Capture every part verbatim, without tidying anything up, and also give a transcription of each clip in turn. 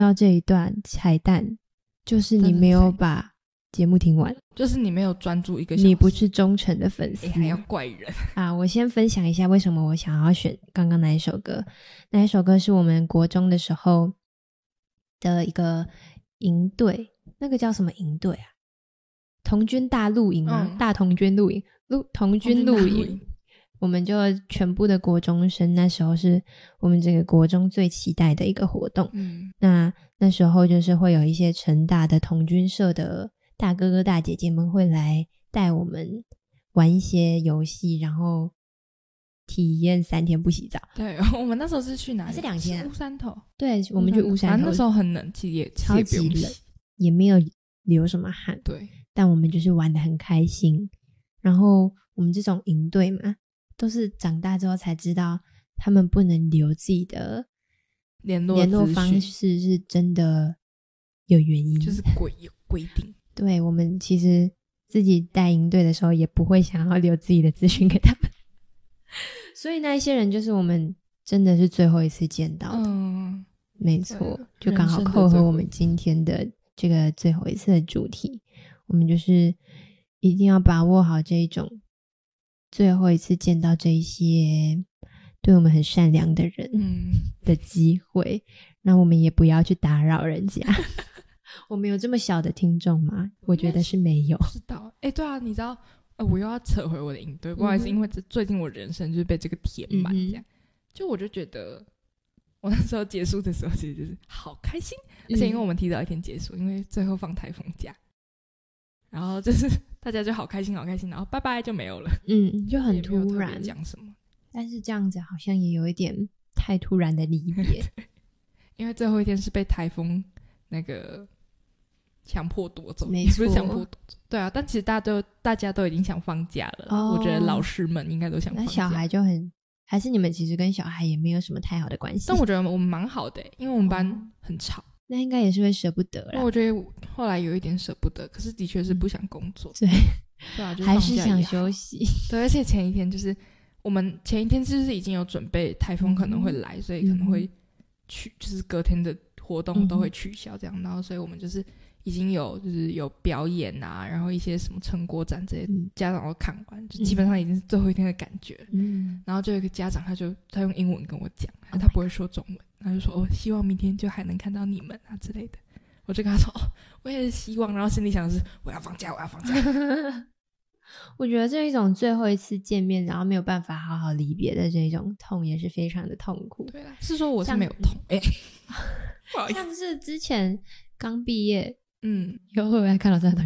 到这一段彩蛋，就是你没有把节目听完， 就是你没有专注一个小时， 你不是忠诚的粉丝， 欸、还要怪人啊！我先分享一下为什么我想要选刚刚那一首歌。那一首歌是我们国中的时候的一个营队，那个叫什么营队啊？童军大露营吗？嗯、大童军露营，露童军露营。我们就全部的国中生，那时候是我们这个国中最期待的一个活动。嗯，那那时候就是会有一些成大的童军社的大哥哥大姐姐们会来带我们玩一些游戏，然后体验三天不洗澡。 对，我们那时候是去哪里？还是两天、啊？ 乌山头。 对，我们去乌山头。 那时候很冷，其实也超级冷，也没有流什么汗。 对， 但我们就是玩得很开心。然后我们这种营队嘛，都是长大之后才知道他们不能留自己的联络联络方式，是真的有原因， 就是规有规定。 对，我们其实自己带营队的时候也不会想要留自己的资讯给他们，所以那一些人就是我们真的是最后一次见到的。嗯，没错，就刚好扣合我们今天的这个最后一次的主题，我们就是一定要把握好这一种最后一次见到这一些对我们很善良的人的机会，那、嗯、我们也不要去打扰人家。我们有这么小的听众吗？我觉得是没有。 不知道，哎、欸，对啊，你知道，呃，我又要扯回我的营队，不好意思，嗯、因为最近我人生就是被这个填满，这样、嗯，就我就觉得，我那时候结束的时候，其实就是好开心，而且因为我们提早一天结束，因为最后放台风假。然后就是大家就好开心好开心，然后拜拜就没有了。嗯， 就很突然讲什么， 但是这样子好像也有一点太突然的离别。 因为最后一天是被台风那个强迫夺走， 没错， 不是强迫夺走。对啊，但其实大家都大家都已经想放假了、哦、我觉得老师们应该都想放假。 那小孩就很，还是你们其实跟小孩也没有什么太好的关系？ 但我觉得我们蛮好的、欸、因为我们班很吵。 那应该也是会舍不得啦。 我觉得后来有一点舍不得，可是的确是不想工作。 对， 对啊，就是、 还是想休息。 对，而且前一天就是我们前一天就是已经有准备台风可能会来、嗯、所以可能会取，就是隔天的活动都会取消这样、嗯、然后所以我们就是已经有就是有表演啊，然后一些什么成果展这些、嗯、家长都看完，就基本上已经是最后一天的感觉。嗯，然后就有一个家长他就他用英文跟我讲，他不会说中文，他就说哦，希望明天就还能看到你们啊之类的。我就跟他说哦，我也是希望，然后心里想的是我要放假我要放假。 我觉得这一种最后一次见面然后没有办法好好离别的这种痛也是非常的痛苦。 对啦，是说我是没有痛哎、欸，不好意思， 像是之前刚毕业，嗯，以后会不会看到这样的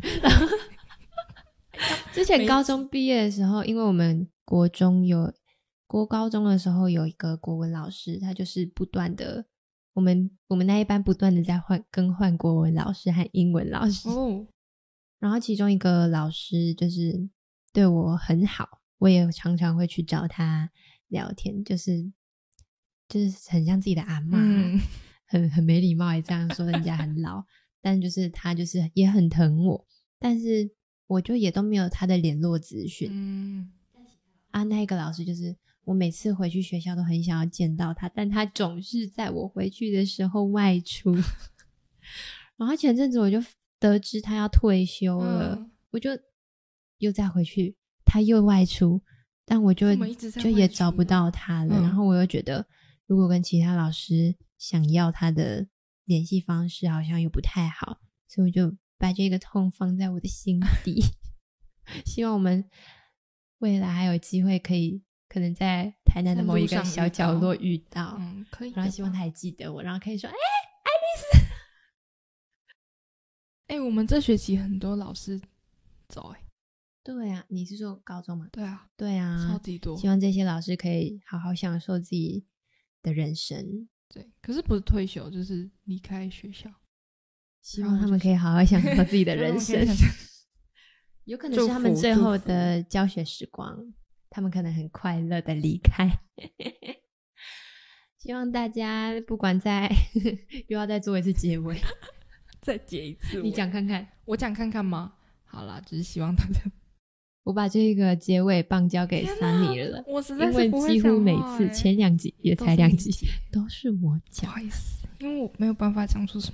之前高中毕业的时候，因为我们国中有国高中的时候有一个国文老师，他就是不断的我们我们那一班不断的在换更换国文老师和英文老师、哦、然后其中一个老师就是对我很好，我也常常会去找他聊天，就是就是很像自己的阿嬷、嗯、很很没礼貌也这样说人家很老但就是他就是也很疼我，但是我就也都没有他的联络资讯。嗯，啊，那个老师就是我每次回去学校都很想要见到他，但他总是在我回去的时候外出。然后前阵子我就得知他要退休了、嗯、我就又再回去，他又外出，但我就就也找不到他了、嗯、然后我又觉得如果跟其他老师想要他的联系方式好像又不太好，所以我就把这个痛放在我的心底。希望我们未来还有机会可以可能在台南的某一个小角落遇到， 嗯，可以。 然后希望他还记得我，然后可以说哎、欸，爱丽丝。 哎、欸，我们这学期很多老师走哎、欸。 对啊，你是说高中吗？ 对啊， 对啊， 超级多。 希望这些老师可以好好享受自己的人生。 对，可是不是退休就是离开学校， 希望他们可以好好享受自己的人生。有可能是他们最后的教学时光，他们可能很快乐的离开。希望大家不管在又要再做一次结尾再结一次， 你讲看看。 我讲看看吗？好啦，只是希望大家我把这个结尾棒交给 Sunny 了， 我实在是不会讲话、欸、 因为几乎每次前两集也才两集都是我讲， 不好意思，因因为我没有办法讲出什